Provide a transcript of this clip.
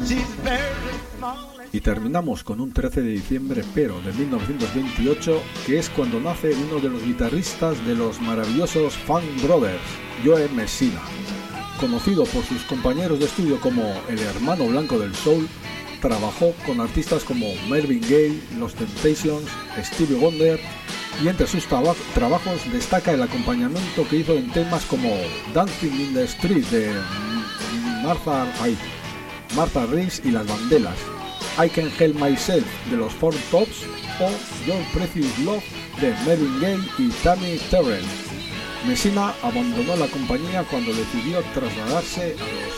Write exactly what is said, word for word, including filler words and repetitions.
Y terminamos con un trece de diciembre, pero de mil novecientos veintiocho, que es cuando nace uno de los guitarristas de los maravillosos Funk Brothers, Joe Messina. Conocido por sus compañeros de estudio como el hermano blanco del soul, trabajó con artistas como Marvin Gaye, Los Temptations, Stevie Wonder, y entre sus traba- trabajos destaca el acompañamiento que hizo en temas como Dancing in the Street de Martha, ay, Martha Reeves y Las Vandellas, I Can't Help Myself de los Four Tops o Your Precious Love de Marvin Gaye y Tammy Terrell. Messina abandonó la compañía cuando decidió trasladarse a los